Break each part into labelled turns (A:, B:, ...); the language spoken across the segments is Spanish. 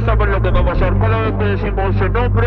A: ya saben lo que va a pasar. Cada vez que decimos el nombre...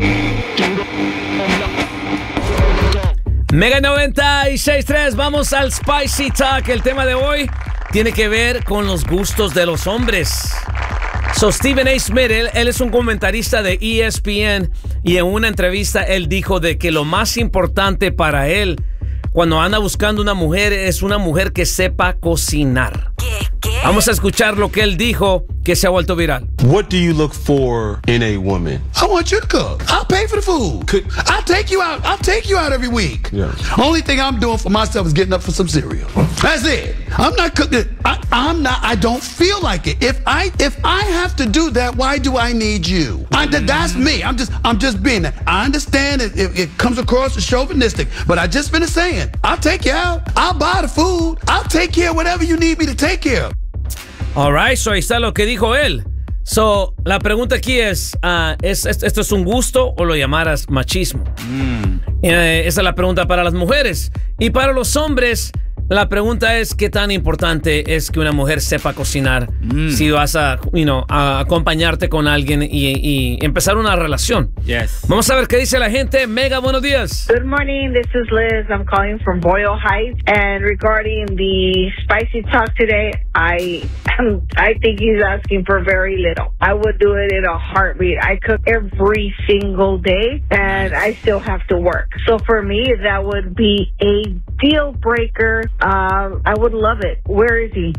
B: Mega 96.3, vamos al Spicy Talk. El tema de hoy tiene que ver con los gustos de los hombres. So, Stephen A. Smith, él es un comentarista de ESPN y en una entrevista él dijo de que lo más importante para él cuando anda buscando una mujer es una mujer que sepa cocinar.
C: ¿Qué?
B: Vamos a escuchar lo que él dijo que se ha vuelto viral.
D: What do you look for in a woman?
E: I want you to cook. I'll pay for the food. I'll take you out. I'll take you out every week.
D: Yeah.
E: Only thing I'm doing for myself is getting up for some cereal. That's it. I'm not cooking. I don't feel like it. If I have to do that, why do I need you? That's me. I'm just being that. I understand it comes across as chauvinistic, but I just finished saying, I'll take you out. I'll buy the food. I'll take care of whatever you need me to take care of.
B: Alright, so ahí está lo que dijo él. So, la pregunta aquí es, ¿esto es un gusto o lo llamarás machismo? Esa es la pregunta para las mujeres. Y para los hombres, la pregunta es ¿qué tan importante es que una mujer sepa cocinar si vas a acompañarte con alguien y empezar una relación?
F: Yes.
B: Vamos a ver qué dice la gente. Mega, buenos días.
G: Good morning, this is Liz. I'm calling from Boyle Heights. And regarding the spicy talk today, I think he's asking for very little. I would do it in a heartbeat. I cook every single day, and I still have to work. So for me, that would be a deal breaker. I would love it. Where is he?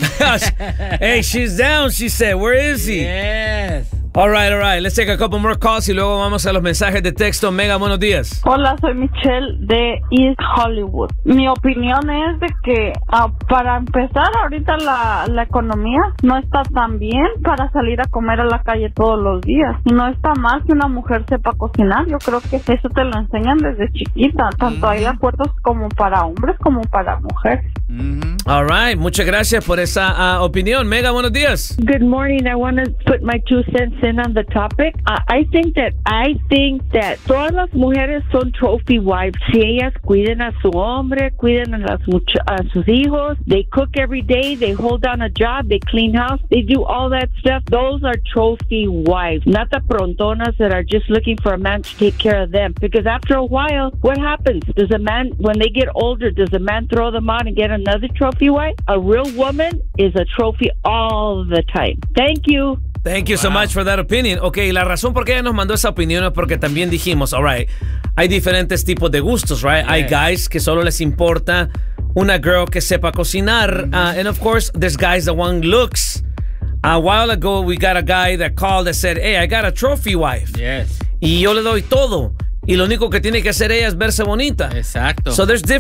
B: Hey, she's down, she said. Where is he?
F: Yes.
B: All right. Let's take a couple more calls y luego vamos a los mensajes de texto. Mega, buenos días.
H: Hola, soy Michelle de East Hollywood. Mi opinión es de que para empezar ahorita la economía no está tan bien para salir a comer a la calle todos los días. Y no está mal que una mujer sepa cocinar. Yo creo que eso te lo enseñan desde chiquita. Tanto hay acuerdos como para hombres como para mujeres.
B: All right, muchas gracias por esa opinión. Mega, buenos días.
I: Good morning. I want to put my 2 cents in on the topic. I think that todas las mujeres son trophy wives. Si ellas cuiden a su hombre, cuiden a sus hijos, they cook every day, they hold down a job, they clean house, they do all that stuff. Those are trophy wives, not the prontonas that are just looking for a man to take care of them. Because after a while, what happens? Does a man, when they get older, does a man throw them out and get another trophy wife? A real woman is a trophy all the time. Thank you.
B: Thank you so much for that opinion. Okay, la razón por qué ella nos mandó esa opinión es porque también dijimos, all right, hay diferentes tipos de gustos, right? Yeah. Hay guys que solo les importa una girl que sepa cocinar. And of course, there's guys that want looks. A while ago, we got a guy that called that said, hey, I got a trophy wife.
F: Yes.
B: Y yo le doy todo. Y lo único que tiene que hacer ella es verse bonita.
F: Exacto.
B: So there's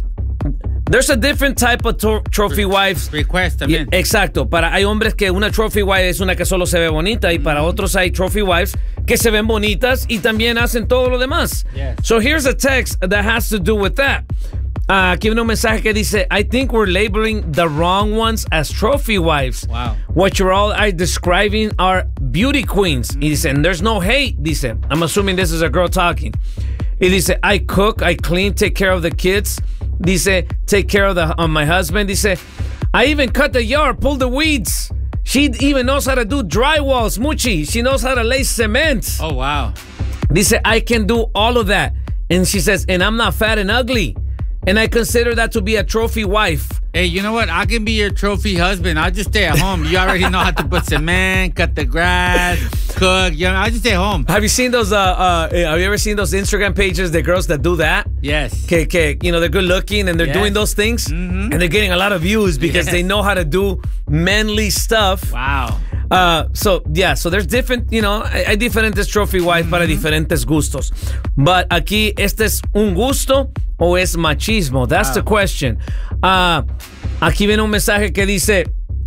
B: a different type of trophy wives.
F: Request también.
B: Exacto. Hay hombres que una trophy wife es una que solo se ve bonita y para otros hay trophy wives que se ven bonitas y también hacen todo lo demás.
F: Yes.
B: So here's a text that has to do with that. Aquí viene un mensaje que dice, I think we're labeling the wrong ones as trophy wives.
F: Wow.
B: What you're all describing are beauty queens. Y dice, and there's no hate, dice. I'm assuming this is a girl talking. Y dice, I cook, I clean, take care of the kids. Dice, take care of my husband. Dice, I even cut the yard, pull the weeds. She even knows how to do drywall, Smoochie. She knows how to lay cement.
F: Oh, wow.
B: Dice, I can do all of that. And she says, and I'm not fat and ugly. And I consider that to be a trophy wife.
F: Hey, you know what? I can be your trophy husband. I'll just stay at home. You already know how to put cement, cut the grass, cook. You know, I'll just stay home.
B: Have you seen those? Have you ever seen those Instagram pages? The girls that do that.
F: Yes.
B: You know, they're good looking and they're doing those things, and they're getting a lot of views because they know how to do manly stuff.
F: Wow.
B: So there's different, hay diferentes trophy wives para diferentes gustos. But aquí, ¿este es un gusto o es machismo? That's the question. Aquí viene un mensaje que dice,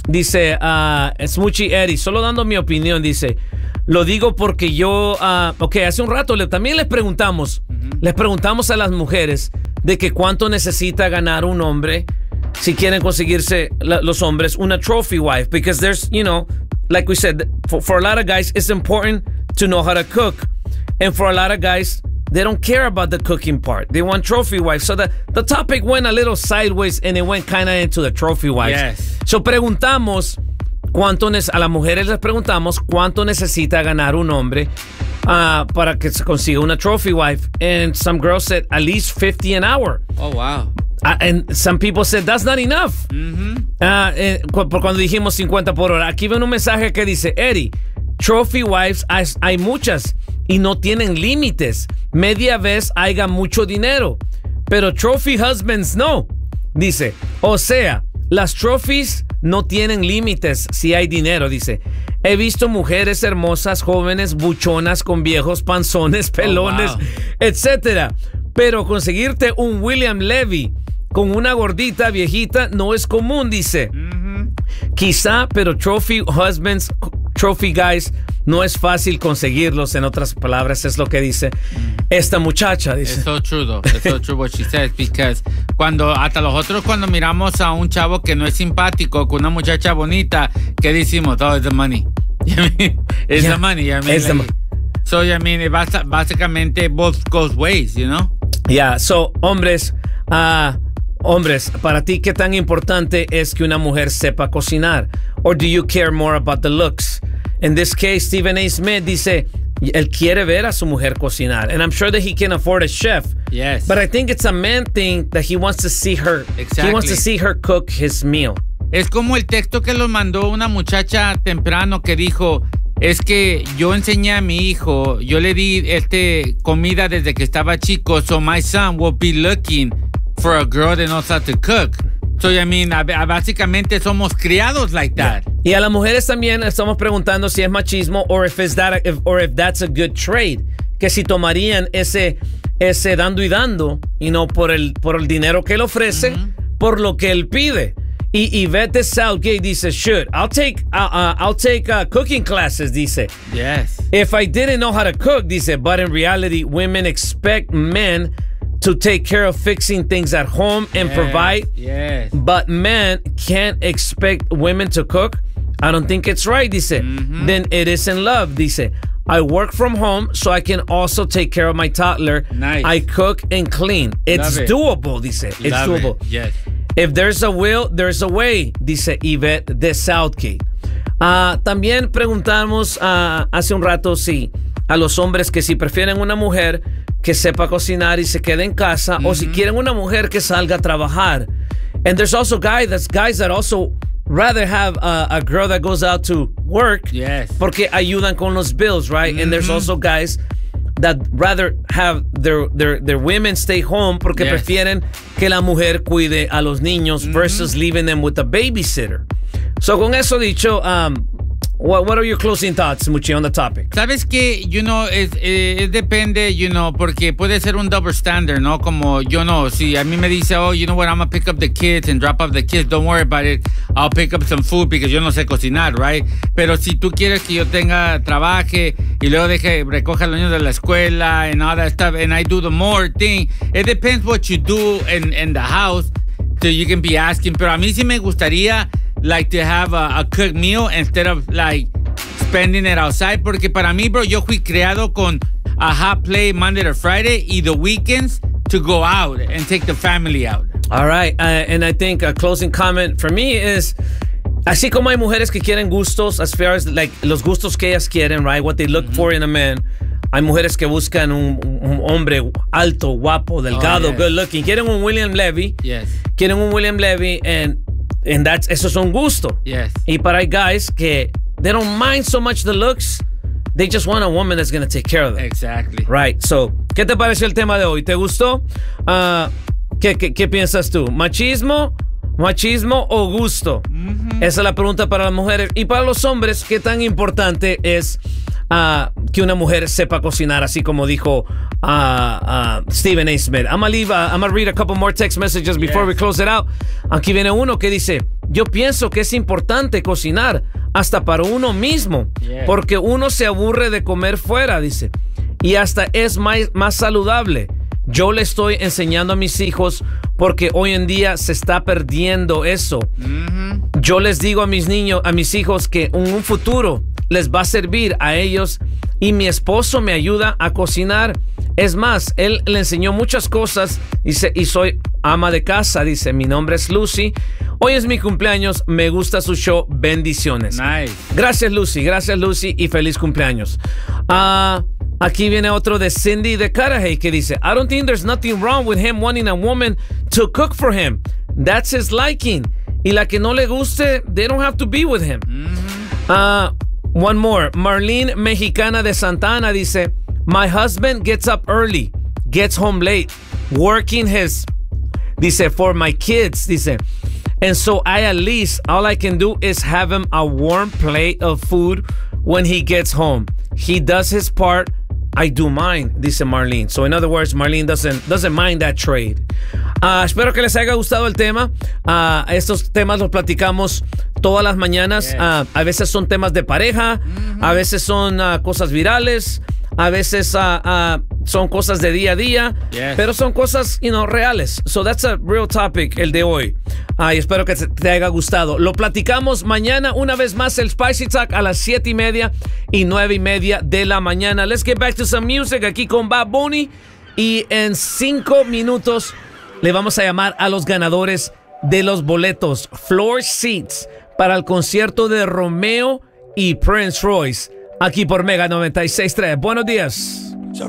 B: Smoochie Eddie, solo dando mi opinión, dice, lo digo porque yo, hace un rato también les preguntamos a las mujeres de que cuánto necesita ganar un hombre si quieren conseguirse los hombres una trophy wife, because there's, like we said, for a lot of guys, it's important to know how to cook. And for a lot of guys, they don't care about the cooking part. They want trophy wives. So the topic went a little sideways and it went kind of into the trophy wives.
F: Yes.
B: So preguntamos, a las mujeres les preguntamos cuánto necesita ganar un hombre para que se consiga una trophy wife. And some girls said at least $50 an hour.
F: Oh, wow.
B: And some people said that's not enough. Por cuando dijimos 50 por hora. Aquí ven un mensaje que dice, Eddie, trophy wives hay muchas y no tienen límites. Media vez haya mucho dinero, pero trophy husbands no. Dice, o sea, las trophies no tienen límites si hay dinero, dice. He visto mujeres hermosas, jóvenes, buchonas, con viejos panzones, pelones, etcétera. Pero conseguirte un William Levy con una gordita viejita no es común, dice. Quizá, pero trophy husbands, trophy guys, no es fácil conseguirlos. En otras palabras, es lo que dice esta muchacha. Dice.
F: It's so true, though. It's so true what she says, because hasta nosotros cuando miramos a un chavo que no es simpático, con una muchacha bonita, ¿qué decimos? Oh, it's the money. It's the money. I mean, so, I mean, básicamente both goes ways, you know?
B: Yeah, so, hombres, para ti, ¿qué tan importante es que una mujer sepa cocinar? Or do you care more about the looks? In this case, Stephen A. Smith dice, él quiere ver a su mujer cocinar. And I'm sure that he can afford a chef.
F: Yes.
B: But I think it's a man thing that he wants to see her.
F: Exactly.
B: He wants to see her cook his meal.
F: Es como el texto que lo mandó una muchacha temprano que dijo, es que yo enseñé a mi hijo, yo le di comida desde que estaba chico, so my son will be looking for a girl that knows how to cook. So, I mean, básicamente somos criados like that.
B: Y a las mujeres también estamos preguntando si es machismo or if that's a good trade. Que si tomarían ese dando y dando, por el dinero que él ofrece, por lo que él pide. Y Yvette Southgate dice, I'll take cooking classes, dice.
F: Yes.
B: If I didn't know how to cook, dice, but in reality, women expect men to take care of fixing things at home and provide.
F: Yes.
B: But men can't expect women to cook. I don't think it's right, dice. Then it isn't love, dice. I work from home, so I can also take care of my toddler.
F: Nice.
B: I cook and clean. It's doable, dice. It's doable.
F: Yes.
B: If there's a will, there's a way, dice Yvette de Southgate. También preguntamos hace un rato si a los hombres que si prefieren una mujer que sepa cocinar y se quede en casa, o si quieren una mujer que salga a trabajar. And there's also guys that also rather have a girl that goes out to work.
F: Yes.
B: Porque ayudan con los bills, right? And there's also guys that rather have their women stay home porque prefieren que la mujer cuide a los niños versus leaving them with a babysitter. So, con eso dicho, what are your closing thoughts, Muchi, on the topic?
F: Sabes que, es depende, porque puede ser un double standard, ¿no? Como, si a mí me dice, oh, you know what, I'm gonna pick up the kids and drop off the kids, don't worry about it, I'll pick up some food because yo no sé cocinar, right? Pero si tú quieres que yo trabaje y luego recoja a los niños de la escuela and all that stuff, and I do the more thing, it depends what you do in the house, so you can be asking, pero a mí sí me gustaría like to have a cooked meal instead of like spending it outside, porque para mí, bro, yo fui creado con a hot plate Monday to Friday y the weekends to go out and take the family out.
B: All right, and I think a closing comment for me is, así como hay mujeres que quieren gustos, as far as like los gustos que ellas quieren, right, what they look for in a man, hay mujeres que buscan un hombre alto, guapo, delgado, good looking, quieren un William Levy, quieren un William Levy, and eso es un gusto.
F: Yes.
B: Y para hay guys que they don't mind so much the looks, they just want a woman that's going to take care of them.
F: Exactly.
B: Right. So, ¿qué te pareció el tema de hoy? ¿Te gustó? ¿Qué piensas tú? ¿Machismo o gusto? Esa es la pregunta para las mujeres. Y para los hombres, ¿qué tan importante es que una mujer sepa cocinar, así como dijo Stephen A. Smith? I'm gonna read a couple more text messages before we close it out. Aquí viene uno que dice, yo pienso que es importante cocinar hasta para uno mismo, porque uno se aburre de comer fuera, dice, y hasta es más saludable. Yo le estoy enseñando a mis hijos porque hoy en día se está perdiendo eso. Yo les digo a mis hijos que en un futuro les va a servir a ellos, y mi esposo me ayuda a cocinar. Es más, él le enseñó muchas cosas, dice, y soy ama de casa, dice, mi nombre es Lucy. Hoy es mi cumpleaños, me gusta su show, bendiciones.
F: Nice.
B: Gracias Lucy y feliz cumpleaños. Aquí viene otro de Cindy de Carajay que dice, I don't think there's nothing wrong with him wanting a woman to cook for him. That's his liking. Y la que no le guste, they don't have to be with him. One more. Marlene Mexicana de Santa Ana dice, my husband gets up early, gets home late, working dice, for my kids, dice, and so at least all I can do is have him a warm plate of food when he gets home. He does his part, I do mine, dice Marlene. So in other words, Marlene doesn't mind that trade. Espero que les haya gustado el tema. Estos temas los platicamos todas las mañanas. Yes. A veces son temas de pareja, a veces son cosas virales, a veces son cosas de día a día, yes. Pero son cosas, reales. So that's a real topic, el de hoy. Y espero que te haya gustado. Lo platicamos mañana una vez más, el Spicy Talk a las 7:30 y 9:30 de la mañana. Let's get back to some music aquí con Bad Bunny. Y en 5 minutos le vamos a llamar a los ganadores de los boletos Floor Seats para el concierto de Romeo y Prince Royce aquí por Mega 96.3. Buenos días.